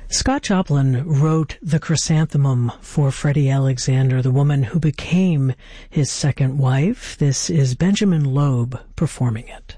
Scott Joplin wrote The Chrysanthemum for Freddie Alexander, the woman who became his second wife. This is Benjamin Loeb performing it.